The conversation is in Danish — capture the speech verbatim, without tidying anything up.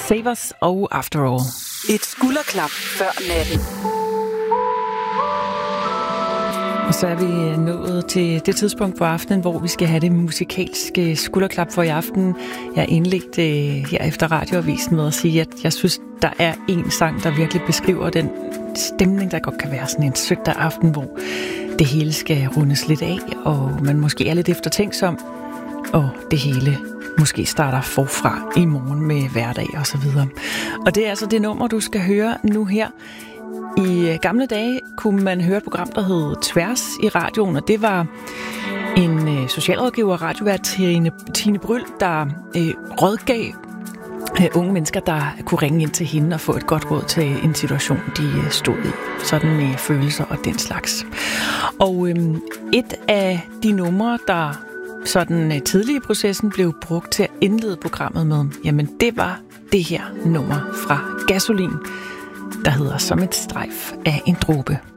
Save Us og After All. Et skulderklap før natten. Og så er vi nået til det tidspunkt på aftenen, hvor vi skal have det musikalske skulderklap for i aften. Jeg indledte her efter radioavisen med at sige, at jeg synes, der er en sang, der virkelig beskriver den stemning, der godt kan være sådan en søndag aften, hvor det hele skal rundes lidt af, og man måske er lidt eftertænksom, og det hele måske starter forfra i morgen med hverdag og så videre. Og det er altså det nummer, du skal høre nu her. I gamle dage kunne man høre et program, der hed Tværs i radioen, og det var en socialrådgiver, radiovært Tine, Tine Bryl, der øh, rådgav øh, unge mennesker, der kunne ringe ind til hende og få et godt råd til en situation, de stod i. Sådan med følelser og den slags. Og øh, et af de numre, der sådan tidlig i processen blev brugt til at indlede programmet med, jamen det var det her nummer fra Gasolin, der hedder Som et strejf af en dråbe.